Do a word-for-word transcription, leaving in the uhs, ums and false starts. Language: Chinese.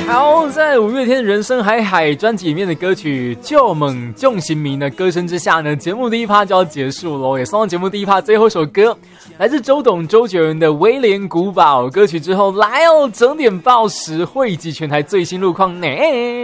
好，在五月天《人生海海》专辑里面的歌曲《救猛众行迷》的歌声之下呢，节目第一趴就要结束了，也送到节目第一趴最后一首歌，来自周董周杰伦的《威廉古堡》歌曲之后，来哦，整点报时汇集全台最新路况呢。